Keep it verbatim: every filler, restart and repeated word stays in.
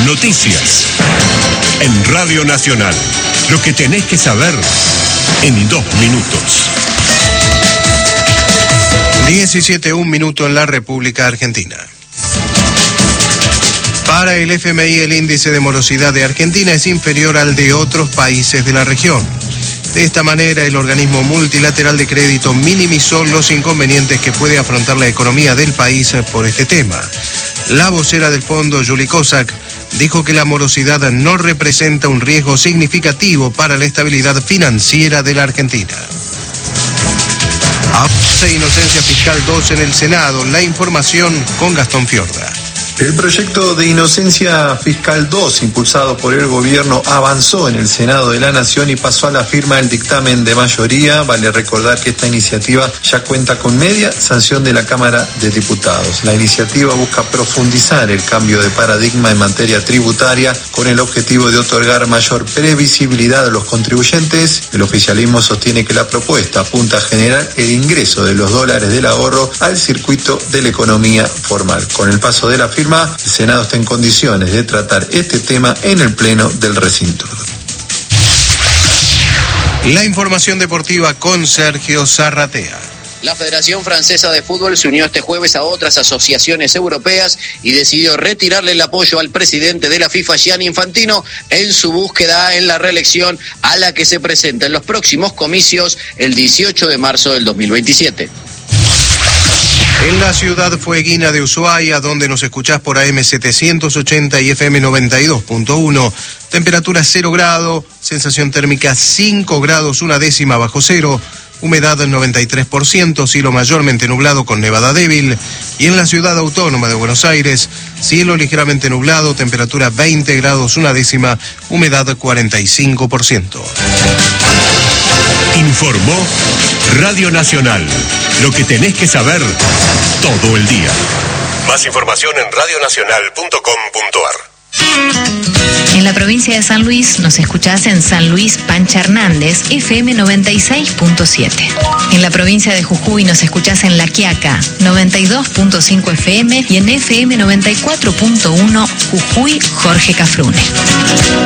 Noticias. En Radio Nacional. Lo que tenés que saber en dos minutos. diecisiete, un minuto en la República Argentina. Para el F M I, el índice de morosidad de Argentina es inferior al de otros países de la región. De esta manera, el organismo multilateral de crédito minimizó los inconvenientes que puede afrontar la economía del país por este tema. La vocera del fondo, Julie Kozak, dijo que la morosidad no representa un riesgo significativo para la estabilidad financiera de la Argentina. Avanza Inocencia Fiscal dos en el Senado. La información con Gastón Fiorda. El proyecto de Inocencia Fiscal dos, impulsado por el gobierno, avanzó en el Senado de la Nación y pasó a la firma del dictamen de mayoría. Vale recordar que esta iniciativa ya cuenta con media sanción de la Cámara de Diputados. La iniciativa busca profundizar el cambio de paradigma en materia tributaria con el objetivo de otorgar mayor previsibilidad a los contribuyentes. El oficialismo sostiene que la propuesta apunta a generar el ingreso de los dólares del ahorro al circuito de la economía formal. Con el paso de la firma, el Senado está en condiciones de tratar este tema en el pleno del recinto. La información deportiva con Sergio Zarratea. La Federación Francesa de Fútbol se unió este jueves a otras asociaciones europeas y decidió retirarle el apoyo al presidente de la FIFA, Gianni Infantino, en su búsqueda en la reelección a la que se presenta en los próximos comicios el dieciocho de marzo del dos mil veintisiete. En la ciudad fueguina de Ushuaia, donde nos escuchás por A M setecientos ochenta y F M noventa y dos punto uno, temperatura cero grado, sensación térmica cinco grados, una décima bajo cero, humedad noventa y tres por ciento, cielo mayormente nublado con nevada débil. Y en la ciudad autónoma de Buenos Aires, cielo ligeramente nublado, temperatura veinte grados, una décima, humedad cuarenta y cinco por ciento. Informó Radio Nacional. Lo que tenés que saber todo el día. Más información en radio nacional punto com punto a r. En la provincia de San Luis nos escuchás en San Luis Pancha Hernández, F M noventa y seis punto siete. En la provincia de Jujuy nos escuchás en La Quiaca, noventa y dos punto cinco F M y en F M noventa y cuatro punto uno Jujuy Jorge Cafrune.